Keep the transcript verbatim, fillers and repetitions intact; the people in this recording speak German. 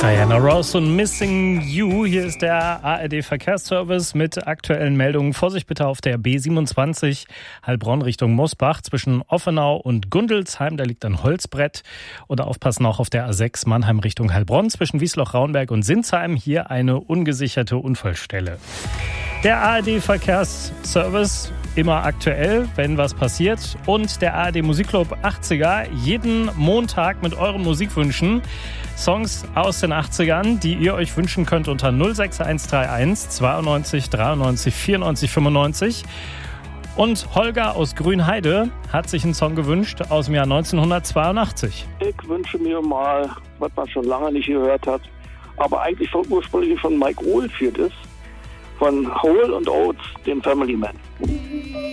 Diana Ross und Missing You. Hier ist der A R D-Verkehrsservice mit aktuellen Meldungen. Vorsicht bitte auf der B siebenundzwanzig Heilbronn Richtung Mosbach zwischen Offenau und Gundelsheim. Da liegt ein Holzbrett. Oder aufpassen auch auf der A sechs Mannheim Richtung Heilbronn zwischen Wiesloch-Raunberg und Sinsheim. Hier eine ungesicherte Unfallstelle. Der A R D-Verkehrsservice, immer aktuell, wenn was passiert. Und der A R D-Musikclub achtziger, jeden Montag mit euren Musikwünschen. Songs aus den achtzigern, die ihr euch wünschen könnt unter null sechs eins drei eins zweiundneunzig dreiundneunzig vierundneunzig fünfundneunzig. Und Holger aus Grünheide hat sich einen Song gewünscht aus dem Jahr neunzehnhundertzweiundachtzig. Ich wünsche mir mal, was man schon lange nicht gehört hat, aber eigentlich von, ursprünglich von Mike Oldfield ist, von Hole and Oates, dem Family Man.